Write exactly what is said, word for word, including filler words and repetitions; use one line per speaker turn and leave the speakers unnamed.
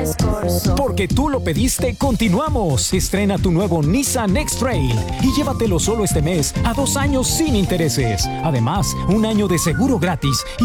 Porque tú lo pediste, continuamos. Estrena tu nuevo Nissan X-Trail y llévatelo solo este mes a dos años sin intereses. Además, un año de seguro gratis.